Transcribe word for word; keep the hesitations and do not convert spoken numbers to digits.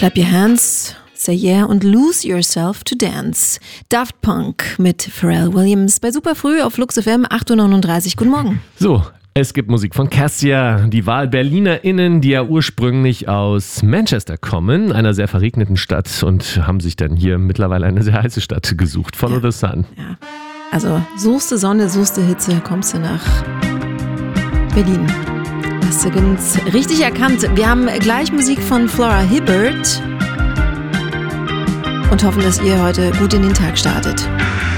Clap Your Hands, Say Yeah und Lose Yourself to Dance. Daft Punk mit Pharrell Williams bei Superfrüh auf Flux F M, acht Uhr neununddreißig. Guten Morgen. So, es gibt Musik von Cassia. Die Wahl BerlinerInnen, die ja ursprünglich aus Manchester kommen, einer sehr verregneten Stadt, und haben sich dann hier mittlerweile eine sehr heiße Stadt gesucht. Follow ja. the Sun. Ja. Also suchst du Sonne, suchst du Hitze, kommst du nach Berlin. Hast du ganz richtig erkannt. Wir haben gleich Musik von Flora Hibbert und hoffen, dass ihr heute gut in den Tag startet.